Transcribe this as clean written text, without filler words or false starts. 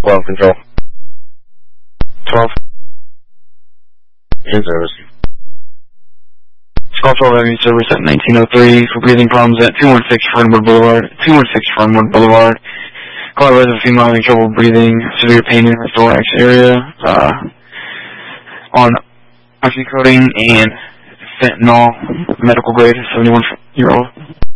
12 control. 12. In service. Call 12 Avenue service at 1903 for breathing problems at 216 Fernwood Boulevard. 216 Fernwood Boulevard. Call with a female having trouble breathing, severe pain in her thorax area, on oxycodone and fentanyl, medical grade, 71-year-old.